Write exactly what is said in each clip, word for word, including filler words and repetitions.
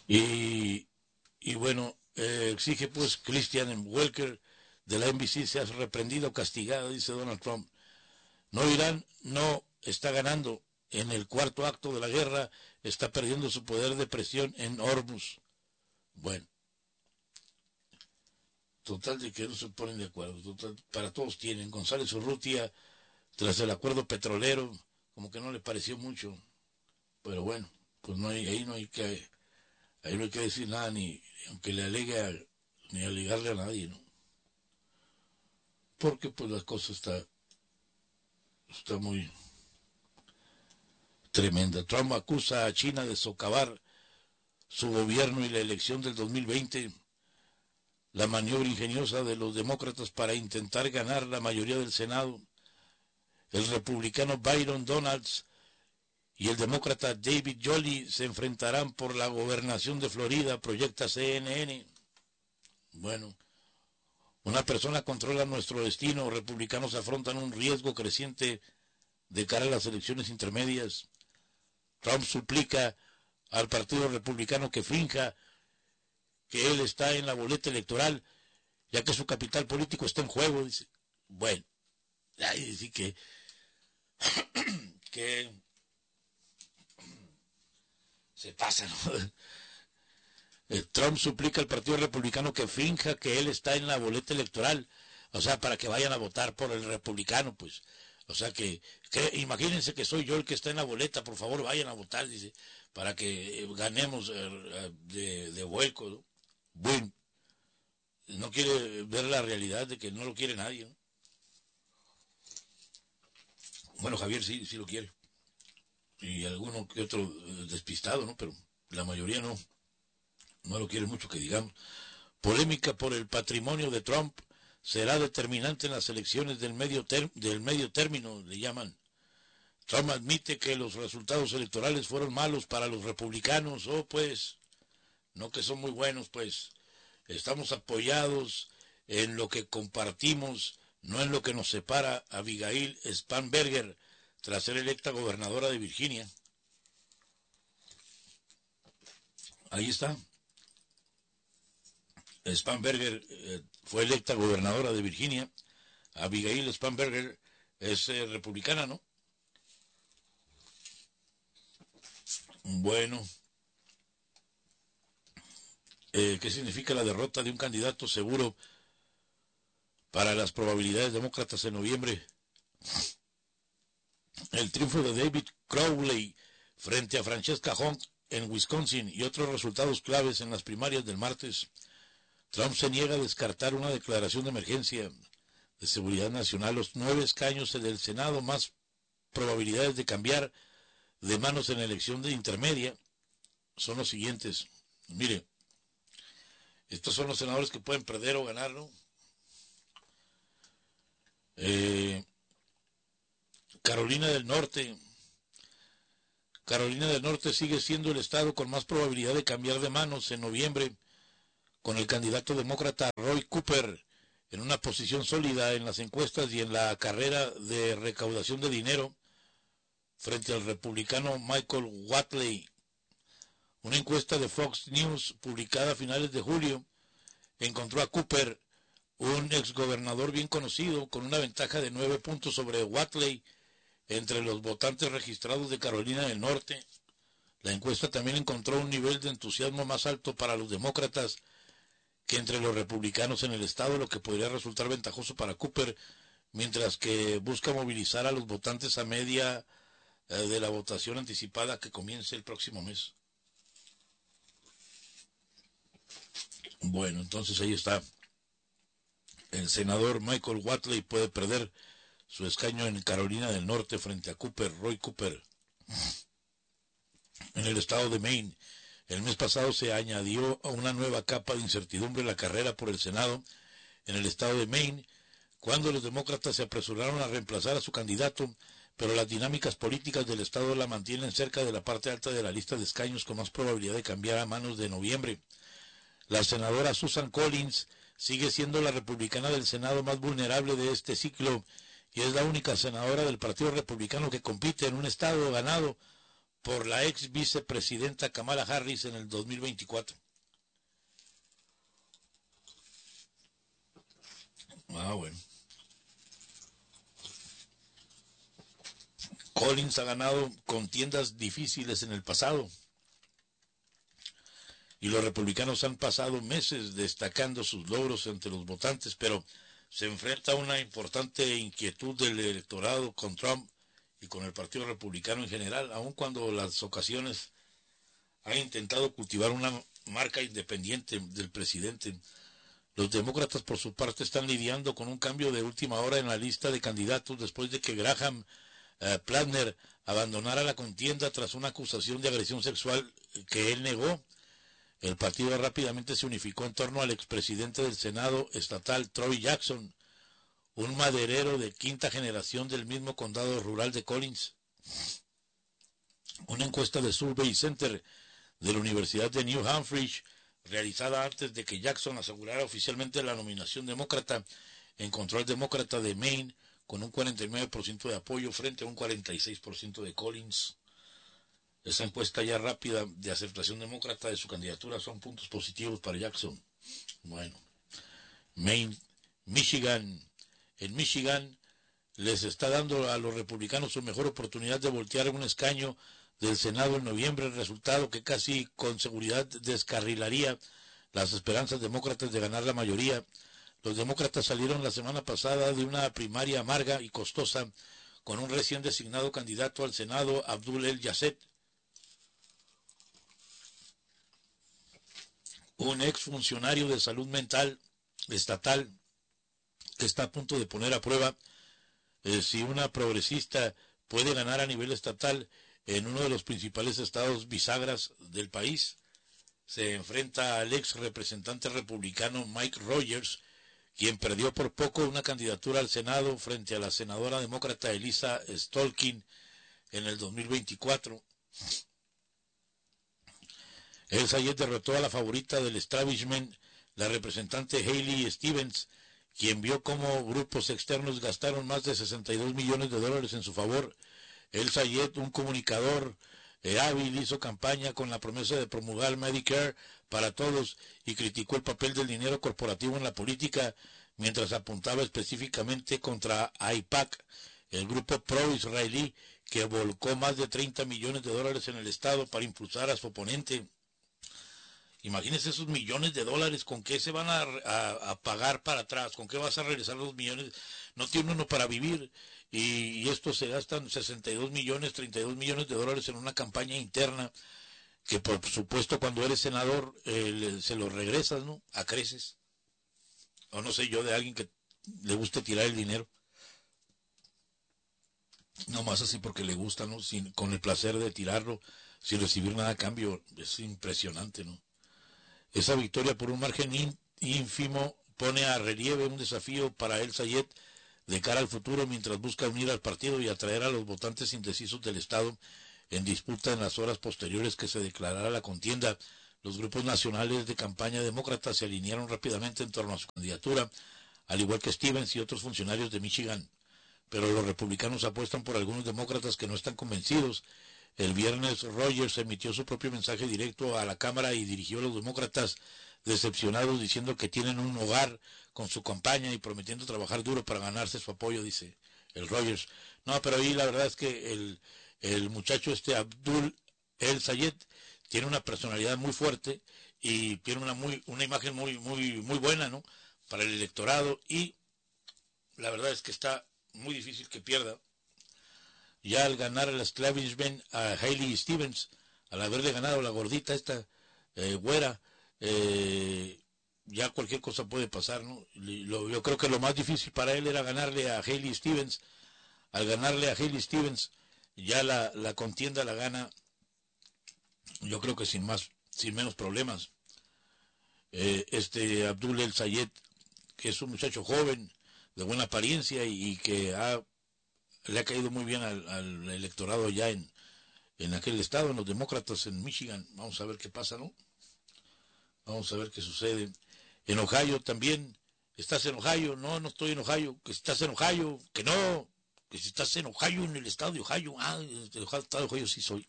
Y, y bueno, eh, exige pues Christian Welker de la N B C se ha reprendido, castigada, dice Donald Trump. No, Irán no está ganando. En el cuarto acto de la guerra está perdiendo su poder de presión en Hormuz. Bueno, total de que no se ponen de acuerdo. Total, para todos tienen. González Urrutia, tras el acuerdo petrolero, como que no le pareció mucho. Pero bueno, pues no hay, ahí no hay que, ahí no hay que decir nada, ni aunque le alegue a, ni alegarle a nadie, ¿no? Porque pues la cosa está, está muy tremenda. Trump acusa a China de socavar su gobierno y la elección del dos mil veinte. La maniobra ingeniosa de los demócratas para intentar ganar la mayoría del Senado. El republicano Byron Donalds y el demócrata David Jolley se enfrentarán por la gobernación de Florida, proyecta C N N. Bueno, una persona controla nuestro destino. Republicanos afrontan un riesgo creciente de cara a las elecciones intermedias. Trump suplica al Partido Republicano que finja que él está en la boleta electoral, ya que su capital político está en juego. Dice, bueno, ahí dice que, que se pasa, ¿no? Trump suplica al Partido Republicano que finja que él está en la boleta electoral, o sea, para que vayan a votar por el republicano, pues. O sea, que, que imagínense que soy yo el que está en la boleta, por favor vayan a votar, dice, para que ganemos eh, de, de vuelco, ¿no? Bueno, no quiere ver la realidad de que no lo quiere nadie, ¿no? Bueno, Javier sí, sí lo quiere. Y alguno que otro despistado, ¿no? Pero la mayoría no. No lo quiere mucho que digamos. Polémica por el patrimonio de Trump será determinante en las elecciones del medio, ter del medio término, le llaman. Trump admite que los resultados electorales fueron malos para los republicanos. Oh, pues, no que son muy buenos, pues. Estamos apoyados en lo que compartimos, no en lo que nos separa. Abigail Spanberger, tras ser electa gobernadora de Virginia. Ahí está. Spanberger eh, fue electa gobernadora de Virginia. Abigail Spanberger es eh, republicana, ¿no? Bueno, eh, ¿qué significa la derrota de un candidato seguro para las probabilidades demócratas en noviembre? El triunfo de David Crowley frente a Francesca Hunt en Wisconsin y otros resultados claves en las primarias del martes. Trump se niega a descartar una declaración de emergencia de seguridad nacional. Los nueve escaños del Senado, más probabilidades de cambiar de manos en la elección de intermedia, son los siguientes. Mire, estos son los senadores que pueden perder o ganar, ¿no? Eh, Carolina del Norte. Carolina del Norte sigue siendo el estado con más probabilidad de cambiar de manos en noviembre, con el candidato demócrata Roy Cooper en una posición sólida en las encuestas y en la carrera de recaudación de dinero frente al republicano Michael Whatley. Una encuesta de Fox News publicada a finales de julio encontró a Cooper, un exgobernador bien conocido, con una ventaja de nueve puntos sobre Whatley entre los votantes registrados de Carolina del Norte. La encuesta también encontró un nivel de entusiasmo más alto para los demócratas que entre los republicanos en el estado, lo que podría resultar ventajoso para Cooper, mientras que busca movilizar a los votantes a media eh, de la votación anticipada que comience el próximo mes. Bueno, entonces ahí está. El senador Michael Whatley puede perder su escaño en Carolina del Norte frente a Cooper, Roy Cooper. En el estado de Maine, el mes pasado se añadió a una nueva capa de incertidumbre la carrera por el Senado en el estado de Maine, cuando los demócratas se apresuraron a reemplazar a su candidato, pero las dinámicas políticas del estado la mantienen cerca de la parte alta de la lista de escaños con más probabilidad de cambiar a manos de noviembre. La senadora Susan Collins sigue siendo la republicana del Senado más vulnerable de este ciclo y es la única senadora del Partido Republicano que compite en un estado ganado por la ex vicepresidenta Kamala Harris en el dos mil veinticuatro. Ah, bueno. Collins ha ganado contiendas difíciles en el pasado y los republicanos han pasado meses destacando sus logros entre los votantes, pero se enfrenta a una importante inquietud del electorado con Trump y con el Partido Republicano en general, aun cuando las ocasiones ha intentado cultivar una marca independiente del presidente. Los demócratas, por su parte, están lidiando con un cambio de última hora en la lista de candidatos después de que Graham uh, Platner abandonara la contienda tras una acusación de agresión sexual que él negó. El partido rápidamente se unificó en torno al expresidente del Senado estatal, Troy Jackson, un maderero de quinta generación del mismo condado rural de Collins. Una encuesta de Survey Center de la Universidad de New Hampshire, realizada antes de que Jackson asegurara oficialmente la nominación demócrata, encontró al demócrata de Maine con un cuarenta y nueve por ciento de apoyo frente a un cuarenta y seis por ciento de Collins. Esa encuesta ya rápida de aceptación demócrata de su candidatura son puntos positivos para Jackson. Bueno, Maine, Michigan. En Michigan les está dando a los republicanos su mejor oportunidad de voltear un escaño del Senado en noviembre, resultado que casi con seguridad descarrilaría las esperanzas demócratas de ganar la mayoría. Los demócratas salieron la semana pasada de una primaria amarga y costosa con un recién designado candidato al Senado, Abdul El-Yazid, un exfuncionario de salud mental estatal que está a punto de poner a prueba eh, si una progresista puede ganar a nivel estatal en uno de los principales estados bisagras del país. Se enfrenta al ex representante republicano Mike Rogers, quien perdió por poco una candidatura al Senado frente a la senadora demócrata Elisa Stolkin en el dos mil veinticuatro. El-Sayed derrotó a la favorita del establishment, la representante Haley Stevens, quien vio cómo grupos externos gastaron más de sesenta y dos millones de dólares en su favor. El-Sayed, un comunicador eh, hábil, hizo campaña con la promesa de promulgar Medicare para todos y criticó el papel del dinero corporativo en la política, mientras apuntaba específicamente contra AIPAC, el grupo pro-israelí que volcó más de treinta millones de dólares en el estado para impulsar a su oponente. Imagínense esos millones de dólares, ¿con qué se van a, a, a pagar para atrás? ¿Con qué vas a regresar los millones? No tiene uno para vivir y, y estos se gastan sesenta y dos millones, treinta y dos millones de dólares en una campaña interna que por supuesto cuando eres senador eh, le, se lo regresas, ¿no? A creces. O no sé yo, de alguien que le guste tirar el dinero. No más así porque le gusta, ¿no? Sin, con el placer de tirarlo sin recibir nada a cambio. Es impresionante, ¿no? Esa victoria por un margen ínfimo pone a relieve un desafío para El-Sayed de cara al futuro mientras busca unir al partido y atraer a los votantes indecisos del Estado en disputa en las horas posteriores que se declarara la contienda. Los grupos nacionales de campaña demócrata se alinearon rápidamente en torno a su candidatura, al igual que Stevens y otros funcionarios de Michigan. Pero los republicanos apuestan por algunos demócratas que no están convencidos. El viernes Rogers emitió su propio mensaje directo a la Cámara y dirigió a los demócratas decepcionados diciendo que tienen un hogar con su campaña y prometiendo trabajar duro para ganarse su apoyo, dice el Rogers. No, pero ahí la verdad es que el, el muchacho este Abdul El-Sayed tiene una personalidad muy fuerte y tiene una muy una imagen muy muy muy buena, ¿no? Para el electorado y la verdad es que está muy difícil que pierda. Ya al ganar el establishment a Haley Stevens, al haberle ganado la gordita esta eh, güera, eh, ya cualquier cosa puede pasar, ¿no? Lo, yo creo que lo más difícil para él era ganarle a Haley Stevens. Al ganarle a Haley Stevens, ya la, la contienda la gana, yo creo que sin más, sin menos problemas. Eh, este Abdul El-Sayed, que es un muchacho joven, de buena apariencia y, y que ha le ha caído muy bien al, al electorado ya en, en aquel estado, en los demócratas en Michigan. Vamos a ver qué pasa, ¿no? Vamos a ver qué sucede. En Ohio también. ¿Estás en Ohio? No, no estoy en Ohio. ¿Que estás en Ohio? Que no. Que si estás en Ohio, en el estado de Ohio. Ah, en el estado de Ohio sí soy.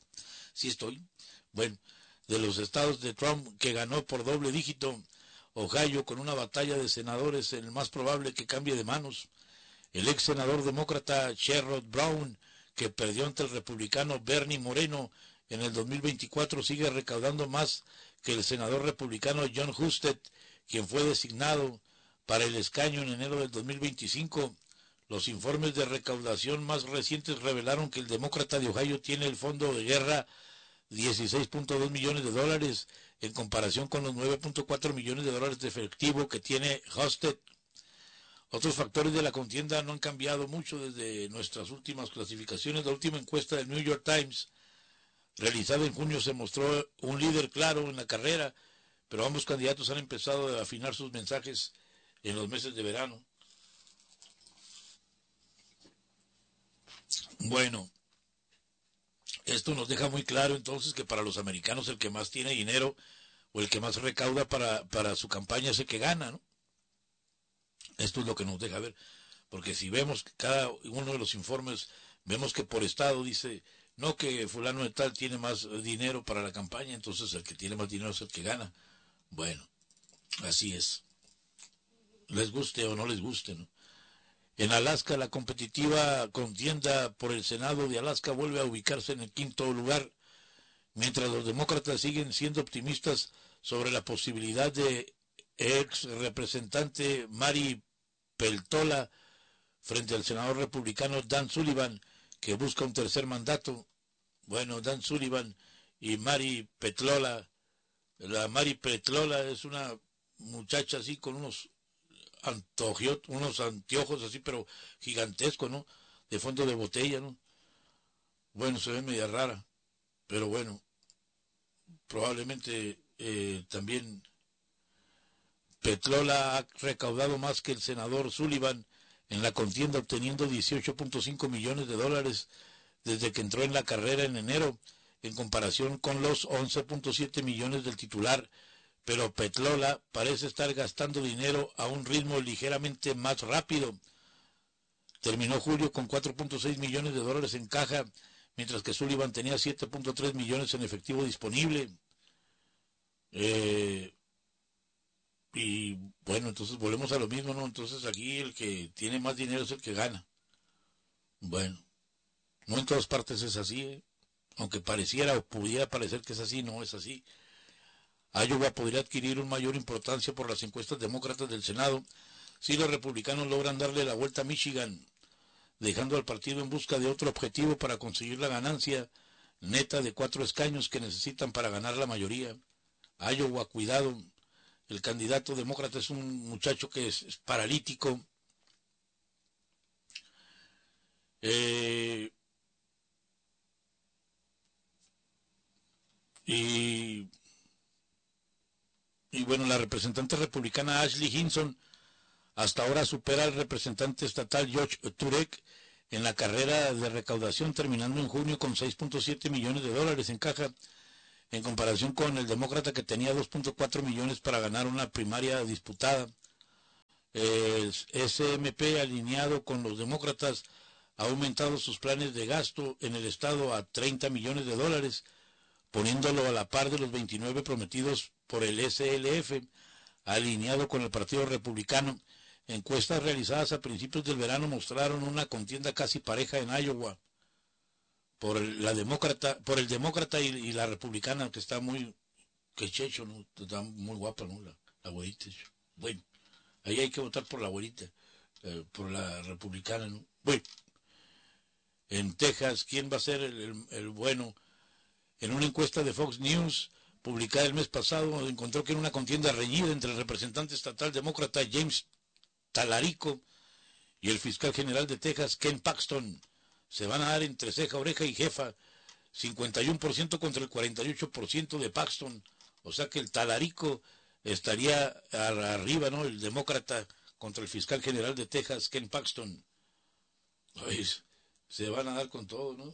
Sí estoy. Bueno, de los estados de Trump que ganó por doble dígito, Ohio con una batalla de senadores, el más probable que cambie de manos. El ex senador demócrata Sherrod Brown, que perdió ante el republicano Bernie Moreno en el dos mil veinticuatro, sigue recaudando más que el senador republicano Jon Husted, quien fue designado para el escaño en enero del dos mil veinticinco. Los informes de recaudación más recientes revelaron que el demócrata de Ohio tiene el fondo de guerra dieciséis punto dos millones de dólares en comparación con los nueve punto cuatro millones de dólares de efectivo que tiene Husted. Otros factores de la contienda no han cambiado mucho desde nuestras últimas clasificaciones. La última encuesta del New York Times, realizada en junio, se mostró un líder claro en la carrera, pero ambos candidatos han empezado a afinar sus mensajes en los meses de verano. Bueno, esto nos deja muy claro entonces que para los americanos el que más tiene dinero o el que más recauda para, para su campaña es el que gana, ¿no? Esto es lo que nos deja ver, porque si vemos cada uno de los informes, vemos que por estado dice, no que fulano de tal tiene más dinero para la campaña, entonces el que tiene más dinero es el que gana. Bueno, así es. Les guste o no les guste, ¿no? En Alaska, la competitiva contienda por el Senado de Alaska vuelve a ubicarse en el quinto lugar, mientras los demócratas siguen siendo optimistas sobre la posibilidad de ex representante Mary Peltola frente al senador republicano Dan Sullivan, que busca un tercer mandato. Bueno, Dan Sullivan y Mary Peltola, la Mary Peltola es una muchacha así con unos antojios, unos anteojos así, pero gigantescos, ¿no? De fondo de botella, ¿no? Bueno, se ve media rara, pero bueno, probablemente eh, también Peltola ha recaudado más que el senador Sullivan en la contienda, obteniendo dieciocho punto cinco millones de dólares desde que entró en la carrera en enero, en comparación con los once punto siete millones del titular, pero Peltola parece estar gastando dinero a un ritmo ligeramente más rápido. Terminó julio con cuatro punto seis millones de dólares en caja, mientras que Sullivan tenía siete punto tres millones en efectivo disponible. Eh, y bueno, entonces volvemos a lo mismo, ¿no? Entonces aquí el que tiene más dinero es el que gana. Bueno, no en todas partes es así, ¿eh? Aunque pareciera o pudiera parecer que es así, no es así. Iowa podría adquirir una mayor importancia por las encuestas demócratas del Senado si los republicanos logran darle la vuelta a Michigan, dejando al partido en busca de otro objetivo para conseguir la ganancia neta de cuatro escaños que necesitan para ganar la mayoría. Iowa, cuidado, el candidato demócrata es un muchacho que es, es paralítico. Eh, y, y bueno, la representante republicana Ashley Hinson hasta ahora supera al representante estatal George Turek en la carrera de recaudación, terminando en junio con seis punto siete millones de dólares en caja, en comparación con el demócrata que tenía dos punto cuatro millones para ganar una primaria disputada. El S M P, alineado con los demócratas, ha aumentado sus planes de gasto en el estado a treinta millones de dólares, poniéndolo a la par de los veintinueve prometidos por el S L F, alineado con el Partido Republicano. Encuestas realizadas a principios del verano mostraron una contienda casi pareja en Iowa por el, la demócrata, por el demócrata y, y la republicana, que está muy quechecho, ¿no? Está muy guapa, ¿no? La, la güerita. Bueno, ahí hay que votar por la güerita, eh, por la republicana, ¿no? Bueno, en Texas, ¿quién va a ser el, el, el bueno? En una encuesta de Fox News publicada el mes pasado, encontró que era una contienda reñida entre el representante estatal demócrata James Talarico y el fiscal general de Texas, Ken Paxton. Se van a dar entre ceja, oreja y jefa, cincuenta y uno por ciento contra el cuarenta y ocho por ciento de Paxton. O sea que el Talarico estaría arriba, ¿no? El demócrata contra el fiscal general de Texas, Ken Paxton. Pues, se van a dar con todo, ¿no?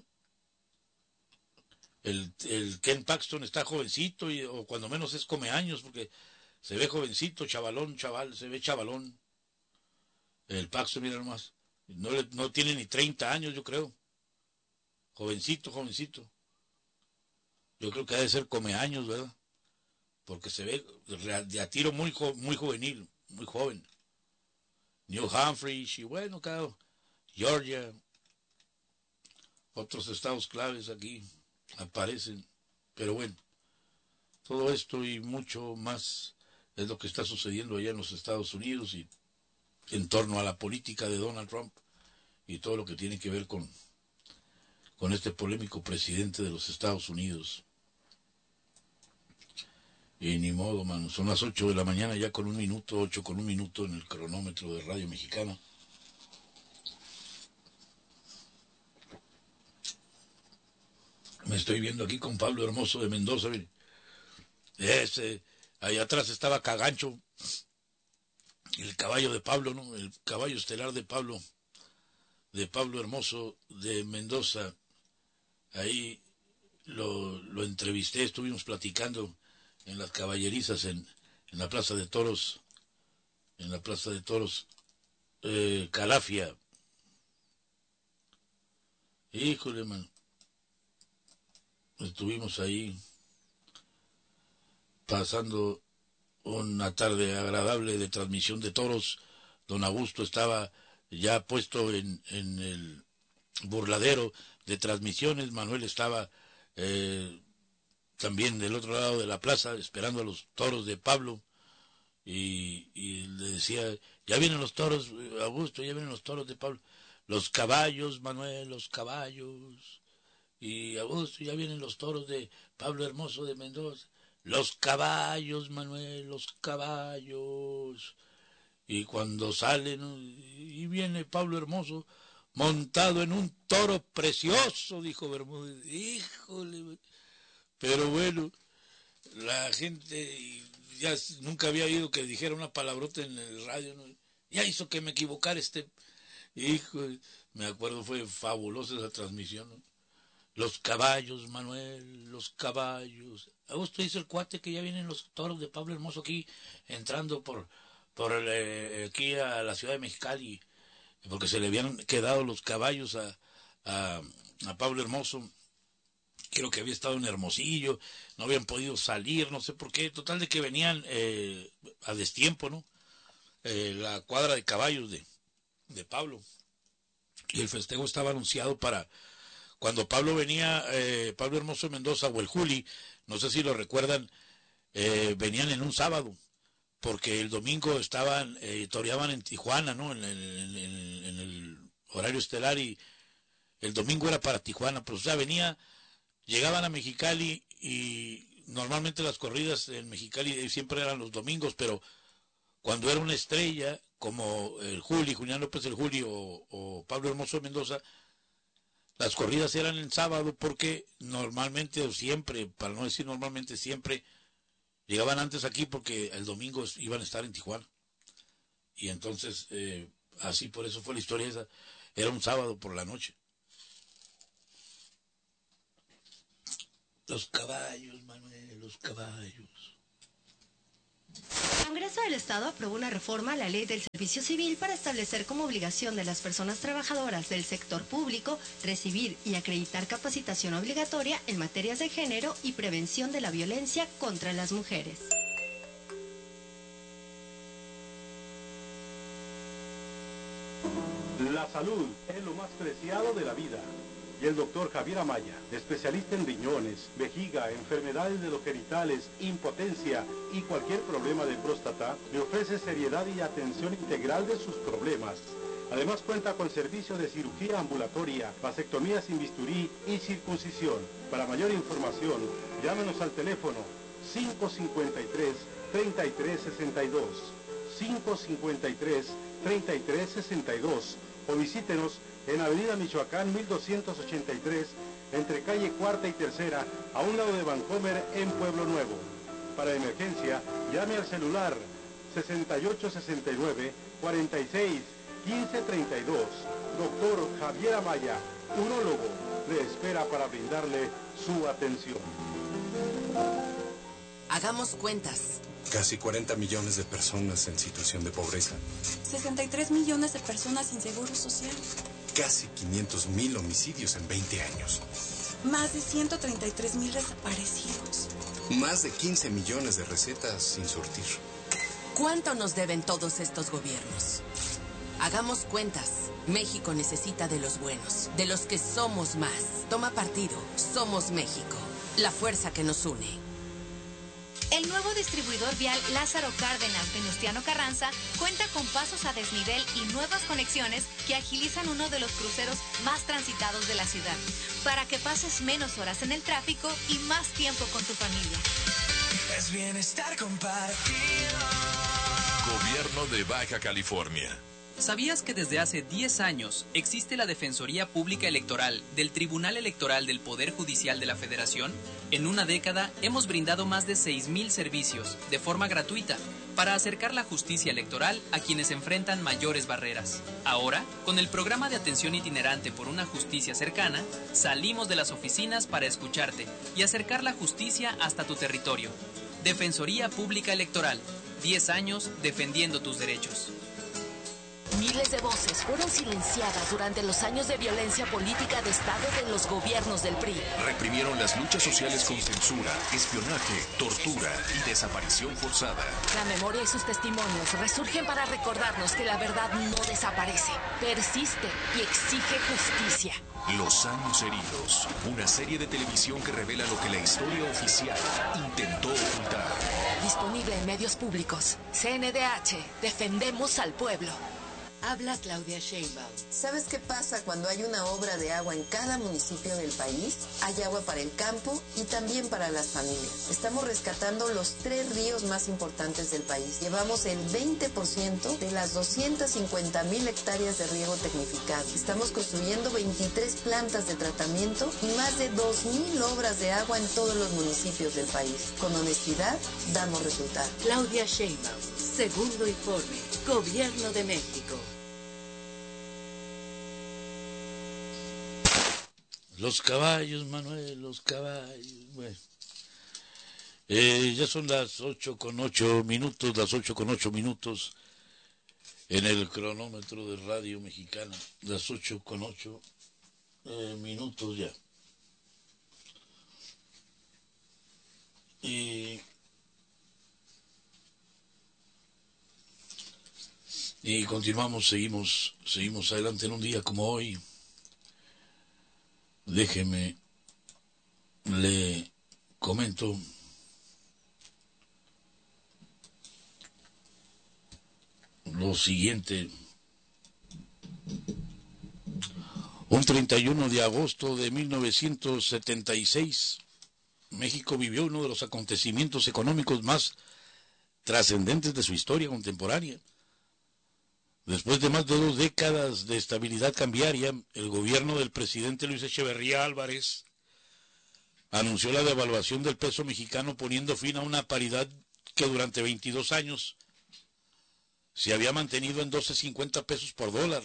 El, el Ken Paxton está jovencito, y, o cuando menos es come años, porque se ve jovencito, chavalón, chaval, se ve chavalón. El Paxton, mira nomás, no, le, no tiene ni treinta años, yo creo. Jovencito, jovencito. Yo creo que ha de ser come años, ¿verdad? Porque se ve de a tiro muy, jo, muy juvenil, muy joven. New Hampshire, y bueno, claro, Georgia, otros estados claves aquí aparecen. Pero bueno, todo esto y mucho más es lo que está sucediendo allá en los Estados Unidos y en torno a la política de Donald Trump y todo lo que tiene que ver con, con este polémico presidente de los Estados Unidos. Y ni modo, mano, son las ocho de la mañana ya con un minuto, ocho con un minuto en el cronómetro de Radio Mexicana. Me estoy viendo aquí con Pablo Hermoso de Mendoza, miren. Ese, ahí atrás estaba Cagancho, el caballo de Pablo, ¿no? El caballo estelar de Pablo, de Pablo Hermoso de Mendoza. Ahí lo, lo entrevisté, estuvimos platicando en las caballerizas en, en la Plaza de Toros, en la Plaza de Toros, eh, Calafia. Híjole, man. Estuvimos ahí pasando una tarde agradable de transmisión de toros. Don Augusto estaba ya puesto en, en el burladero de transmisiones. Manuel estaba eh, también del otro lado de la plaza esperando a los toros de Pablo y, y le decía, ya vienen los toros, Augusto, ya vienen los toros de Pablo. Los caballos, Manuel, los caballos. Y Augusto, ya vienen los toros de Pablo Hermoso de Mendoza. Los caballos, Manuel, los caballos. Y cuando salen, y viene Pablo Hermoso montado en un toro precioso, dijo Bermúdez. Híjole, pero bueno, la gente ya nunca había oído que dijera una palabrota en el radio, ¿no? Ya hizo que me equivocara este hijo. Me acuerdo, fue fabulosa esa transmisión, ¿no? Los caballos, Manuel, los caballos. Augusto dice el cuate que ya vienen los toros de Pablo Hermoso aquí, entrando por, por el, eh, aquí a la ciudad de Mexicali, porque se le habían quedado los caballos a, a, a Pablo Hermoso. Creo que había estado en Hermosillo, no habían podido salir, no sé por qué. Total de que venían eh, a destiempo, ¿no? Eh, la cuadra de caballos de, de Pablo. Y el festejo estaba anunciado para... Cuando Pablo venía, eh, Pablo Hermoso Mendoza o el Juli, no sé si lo recuerdan, eh, venían en un sábado, porque el domingo estaban, eh, toreaban en Tijuana, ¿no? En, en, en, en el horario estelar, y el domingo era para Tijuana, pero o sea, venía, llegaban a Mexicali y normalmente las corridas en Mexicali siempre eran los domingos, pero cuando era una estrella, como el Juli, Julián López el Juli o, o Pablo Hermoso Mendoza, las corridas eran el sábado porque normalmente o siempre, para no decir normalmente siempre, llegaban antes aquí porque el domingo iban a estar en Tijuana. Y entonces, eh, así por eso fue la historia esa. Era un sábado por la noche. Los caballos, Manuel, los caballos. El Congreso del Estado aprobó una reforma a la Ley del Servicio Civil para establecer como obligación de las personas trabajadoras del sector público recibir y acreditar capacitación obligatoria en materias de género y prevención de la violencia contra las mujeres. La salud es lo más preciado de la vida. Y el doctor Javier Amaya, especialista en riñones, vejiga, enfermedades de los genitales, impotencia y cualquier problema de próstata, le ofrece seriedad y atención integral de sus problemas. Además cuenta con servicio de cirugía ambulatoria, vasectomía sin bisturí y circuncisión. Para mayor información, llámenos al teléfono cinco cinco tres, tres tres seis dos, cinco cinco tres, tres tres seis dos o visítenos en Avenida Michoacán mil doscientos ochenta y tres, entre calle Cuarta y Tercera, a un lado de Vancomer, en Pueblo Nuevo. Para emergencia, llame al celular sesenta y ocho sesenta y nueve, cuarenta y seis, quince treinta y dos. Doctor Javier Amaya, urólogo, le espera para brindarle su atención. Hagamos cuentas. Casi cuarenta millones de personas en situación de pobreza. sesenta y tres millones de personas sin seguro social. Casi quinientos mil homicidios en veinte años. Más de ciento treinta y tres mil desaparecidos. Más de quince millones de recetas sin surtir. ¿Cuánto nos deben todos estos gobiernos? Hagamos cuentas. México necesita de los buenos, de los que somos más. Toma partido. Somos México. La fuerza que nos une. El nuevo distribuidor vial Lázaro Cárdenas Venustiano Carranza cuenta con pasos a desnivel y nuevas conexiones que agilizan uno de los cruceros más transitados de la ciudad, para que pases menos horas en el tráfico y más tiempo con tu familia. Es bienestar compartido. Gobierno de Baja California. ¿Sabías que desde hace diez años existe la Defensoría Pública Electoral del Tribunal Electoral del Poder Judicial de la Federación? En una década hemos brindado más de seis mil servicios de forma gratuita para acercar la justicia electoral a quienes enfrentan mayores barreras. Ahora, con el programa de atención itinerante por una justicia cercana, salimos de las oficinas para escucharte y acercar la justicia hasta tu territorio. Defensoría Pública Electoral, diez años defendiendo tus derechos. Miles de voces fueron silenciadas durante los años de violencia política de Estado de los gobiernos del P R I. Reprimieron las luchas sociales con censura, espionaje, tortura y desaparición forzada. La memoria y sus testimonios resurgen para recordarnos que la verdad no desaparece, persiste y exige justicia. Los años heridos, una serie de televisión que revela lo que la historia oficial intentó ocultar. Disponible en medios públicos. C N D H, defendemos al pueblo. Habla Claudia Sheinbaum. ¿Sabes qué pasa cuando hay una obra de agua en cada municipio del país? Hay agua para el campo y también para las familias. Estamos rescatando los tres ríos más importantes del país. Llevamos el veinte por ciento de las doscientas cincuenta mil hectáreas de riego tecnificado. Estamos construyendo veintitrés plantas de tratamiento y más de dos mil obras de agua en todos los municipios del país. Con honestidad, damos resultados. Claudia Sheinbaum, segundo informe, Gobierno de México. Los caballos, Manuel, los caballos. Bueno. Eh, ya son las ocho con ocho minutos, las ocho con ocho minutos en el cronómetro de Radio Mexicana. Las ocho con ocho eh, minutos ya. Y, y continuamos, seguimos, seguimos adelante en un día como hoy. Déjeme, le comento lo siguiente. Un treinta y uno de agosto de mil novecientos setenta y seis, México vivió uno de los acontecimientos económicos más trascendentes de su historia contemporánea. Después de más de dos décadas de estabilidad cambiaria, el gobierno del presidente Luis Echeverría Álvarez anunció la devaluación del peso mexicano, poniendo fin a una paridad que durante veintidós años se había mantenido en doce cincuenta pesos por dólar.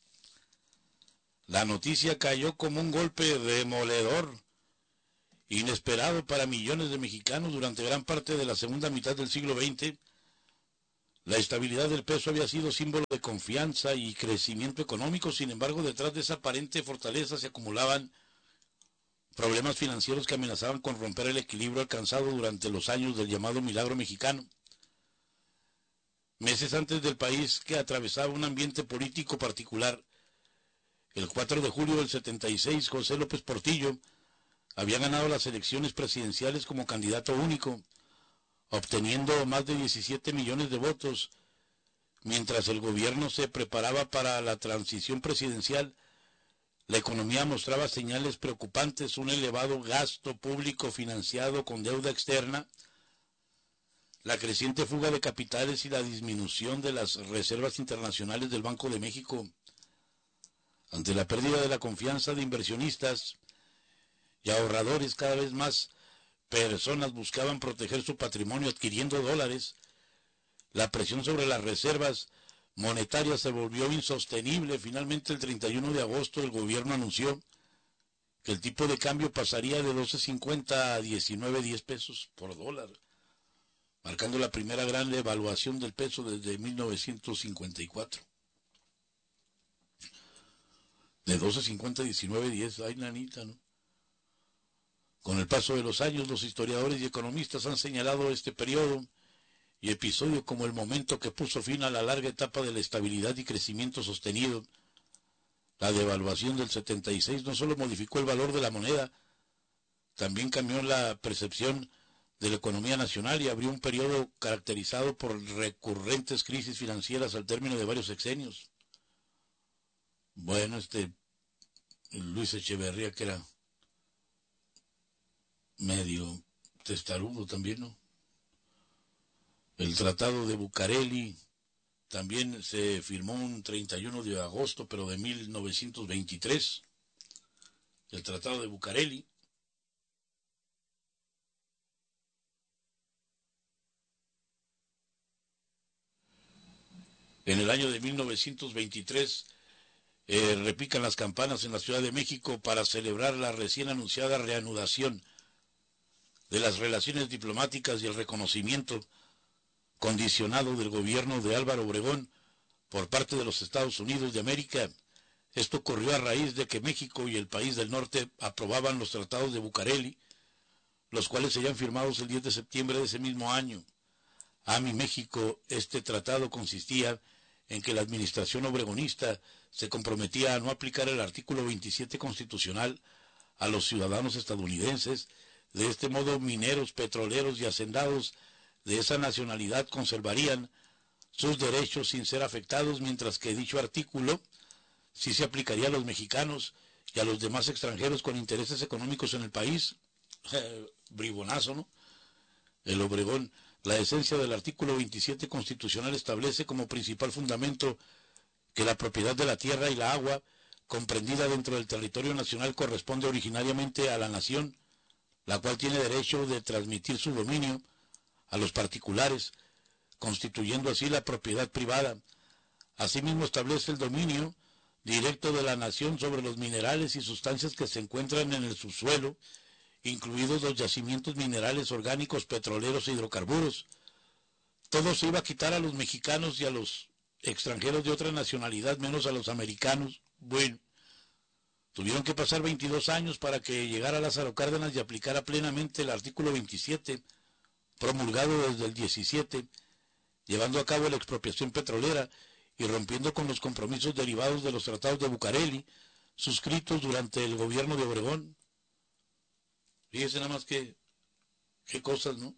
La noticia cayó como un golpe demoledor, inesperado para millones de mexicanos durante gran parte de la segunda mitad del siglo veinte. La estabilidad del peso había sido símbolo de confianza y crecimiento económico. Sin embargo, detrás de esa aparente fortaleza se acumulaban problemas financieros que amenazaban con romper el equilibrio alcanzado durante los años del llamado milagro mexicano. Meses antes del país que atravesaba un ambiente político particular, el cuatro de julio del setenta y seis, José López Portillo había ganado las elecciones presidenciales como candidato único, obteniendo más de diecisiete millones de votos. Mientras el gobierno se preparaba para la transición presidencial, la economía mostraba señales preocupantes: un elevado gasto público financiado con deuda externa, la creciente fuga de capitales y la disminución de las reservas internacionales del Banco de México. Ante la pérdida de la confianza de inversionistas y ahorradores, cada vez más personas buscaban proteger su patrimonio adquiriendo dólares. La presión sobre las reservas monetarias se volvió insostenible. Finalmente, el treinta y uno de agosto, el gobierno anunció que el tipo de cambio pasaría de doce cincuenta a diecinueve diez pesos por dólar, marcando la primera gran devaluación del peso desde mil novecientos cincuenta y cuatro. De doce cincuenta a diecinueve diez, ay, nanita, ¿no? Con el paso de los años, los historiadores y economistas han señalado este periodo y episodio como el momento que puso fin a la larga etapa de la estabilidad y crecimiento sostenido. La devaluación del setenta y seis no solo modificó el valor de la moneda, también cambió la percepción de la economía nacional y abrió un periodo caracterizado por recurrentes crisis financieras al término de varios sexenios. Bueno, este Luis Echeverría, que era medio testarudo también, ¿no? El Tratado de Bucareli también se firmó un treinta y uno de agosto, pero de mil novecientos veintitrés. El Tratado de Bucareli. En el año de mil novecientos veintitrés eh, repican las campanas en la Ciudad de México para celebrar la recién anunciada reanudación de las relaciones diplomáticas y el reconocimiento condicionado del gobierno de Álvaro Obregón por parte de los Estados Unidos de América. Esto ocurrió a raíz de que México y el país del norte aprobaban los tratados de Bucareli, los cuales serían firmados el diez de septiembre de ese mismo año. A mi México, este tratado consistía en que la administración obregonista se comprometía a no aplicar el artículo veintisiete constitucional a los ciudadanos estadounidenses. De este modo, mineros, petroleros y hacendados de esa nacionalidad conservarían sus derechos sin ser afectados, mientras que dicho artículo sí se aplicaría a los mexicanos y a los demás extranjeros con intereses económicos en el país. Eh, bribonazo, ¿no? El Obregón. La esencia del artículo veintisiete constitucional establece como principal fundamento que la propiedad de la tierra y la agua, comprendida dentro del territorio nacional, corresponde originariamente a la nación, la cual tiene derecho de transmitir su dominio a los particulares, constituyendo así la propiedad privada. Asimismo, establece el dominio directo de la nación sobre los minerales y sustancias que se encuentran en el subsuelo, incluidos los yacimientos minerales orgánicos, petroleros e hidrocarburos. Todo se iba a quitar a los mexicanos y a los extranjeros de otra nacionalidad, menos a los americanos. Bueno, tuvieron que pasar veintidós años para que llegara Lázaro Cárdenas y aplicara plenamente el artículo veintisiete, promulgado desde el diecisiete, llevando a cabo la expropiación petrolera y rompiendo con los compromisos derivados de los tratados de Bucareli, suscritos durante el gobierno de Obregón. Fíjese nada más que, qué cosas, ¿no?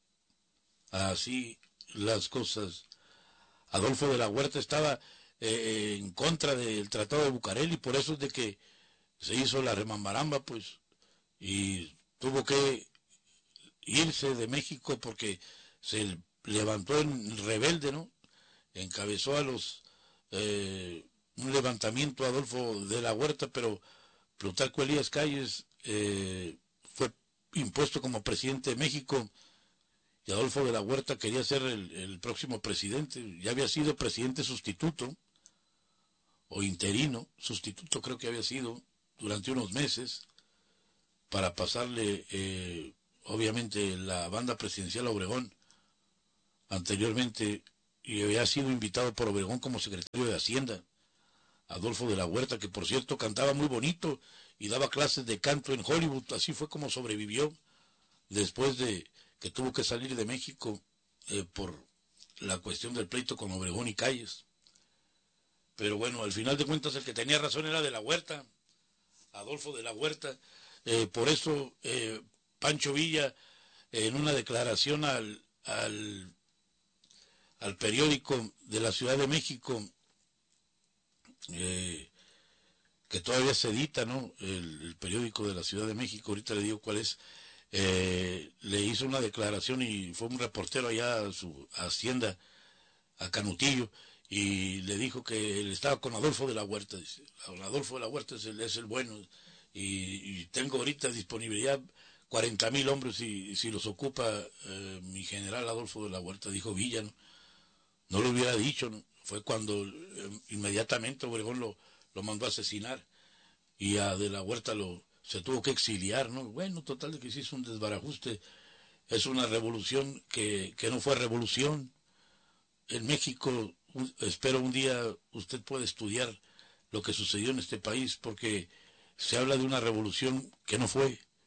Así las cosas. Adolfo de la Huerta estaba eh, en contra del Tratado de Bucareli, por eso es de que se hizo la remambaramba, pues, y tuvo que irse de México porque se levantó en rebelde, ¿no? Encabezó a los eh, un levantamiento Adolfo de la Huerta, pero Plutarco Elías Calles eh, fue impuesto como presidente de México y Adolfo de la Huerta quería ser el, el próximo presidente. Ya había sido presidente sustituto o interino, sustituto creo que había sido durante unos meses, para pasarle eh, obviamente la banda presidencial a Obregón anteriormente, y había sido invitado por Obregón como secretario de Hacienda. Adolfo de la Huerta, que por cierto cantaba muy bonito y daba clases de canto en Hollywood. Así fue como sobrevivió después de que tuvo que salir de México eh, por la cuestión del pleito con Obregón y Calles. Pero bueno, al final de cuentas el que tenía razón era de la Huerta, Adolfo de la Huerta. Eh, por eso eh, Pancho Villa, eh, en una declaración al, al, al periódico de la Ciudad de México, eh, que todavía se edita, ¿no? El, el periódico de la Ciudad de México, ahorita le digo cuál es, eh, le hizo una declaración y fue un reportero allá a su hacienda, a Canutillo, y le dijo que él estaba con Adolfo de la Huerta. Dice, Adolfo de la Huerta es el, es el bueno, y, y tengo ahorita disponibilidad cuarenta mil hombres y si los ocupa eh, mi general Adolfo de la Huerta. Dijo Villa, ¿no? No lo hubiera dicho, ¿no? Fue cuando eh, inmediatamente Obregón lo, lo mandó a asesinar y a de la Huerta lo se tuvo que exiliar, ¿no? Bueno, total de que se hizo un desbarajuste. Es una revolución que, que no fue revolución. En México, un, espero un día usted pueda estudiar lo que sucedió en este país, porque se habla de una revolución que no fue.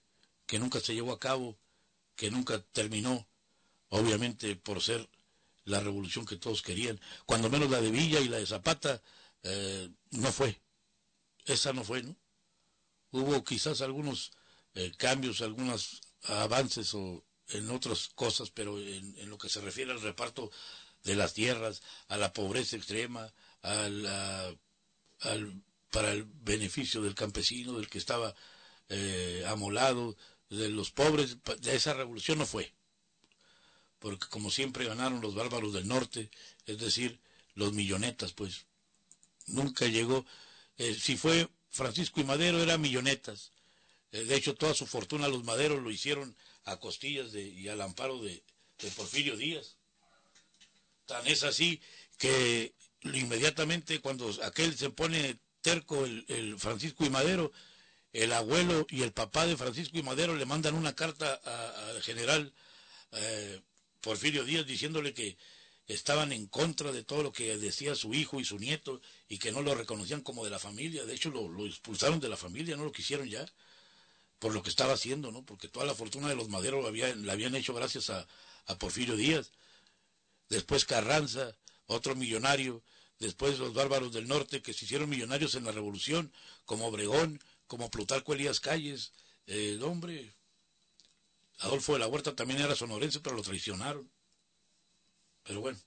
que nunca se llevó a cabo, que nunca terminó, obviamente por ser la revolución que todos querían. Cuando menos la de Villa y la de Zapata, eh, no fue. Esa no fue, ¿no? Hubo quizás algunos eh, cambios, algunos avances o en otras cosas, pero en, en lo que se refiere al reparto de las tierras, a la pobreza extrema, a la, al, para el beneficio del campesino, del que estaba eh, amolado, de los pobres, de esa revolución no fue. Porque como siempre ganaron los bárbaros del norte, es decir, los millonetas, pues. Nunca llegó, eh, si fue Francisco y Madero, era millonetas. Eh, de hecho, toda su fortuna los Maderos lo hicieron a costillas de, y al amparo de, de Porfirio Díaz. Tan es así que inmediatamente cuando aquel se pone terco, el, el Francisco y Madero, el abuelo y el papá de Francisco y Madero le mandan una carta al general eh, Porfirio Díaz diciéndole que estaban en contra de todo lo que decía su hijo y su nieto y que no lo reconocían como de la familia. De hecho, lo, lo expulsaron de la familia, no lo quisieron ya, por lo que estaba haciendo, ¿no? Porque toda la fortuna de los Madero la, había, la habían hecho gracias a, a Porfirio Díaz. Después Carranza, otro millonario. Después los bárbaros del norte que se hicieron millonarios en la revolución, como Obregón, como Plutarco Elías Calles. Eh, hombre, Adolfo de la Huerta también era sonorense, pero lo traicionaron. Pero bueno,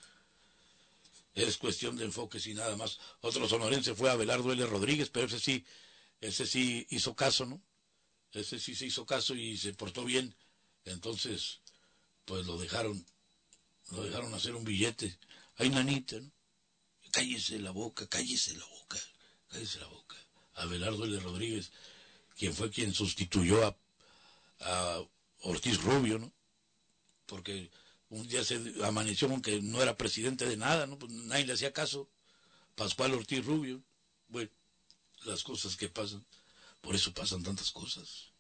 es cuestión de enfoques y nada más. Otro sonorense fue Abelardo L. Rodríguez, pero ese sí, ese sí hizo caso, ¿no? Ese sí se hizo caso y se portó bien. Entonces, pues lo dejaron, lo dejaron hacer un billete. Ay, nanita, ¿no? Cállese la boca, cállese la boca, cállese la boca. Abelardo L. Rodríguez, quien fue quien sustituyó a, a Ortiz Rubio, ¿no? Porque un día se amaneció con que no era presidente de nada, ¿no? Pues nadie le hacía caso. Pascual Ortiz Rubio. Bueno, las cosas que pasan. Por eso pasan tantas cosas.